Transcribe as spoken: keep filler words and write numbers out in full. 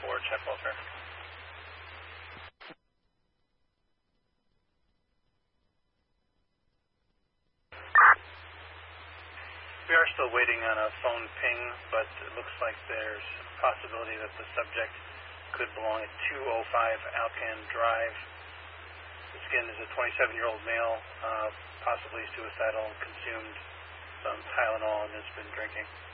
for check welfare. We are still waiting on a phone ping, but it looks like there's a possibility that the subject could belong at two oh five Alcan Drive. This again is a twenty-seven-year-old male, uh, possibly suicidal, consumed some Tylenol and has been drinking.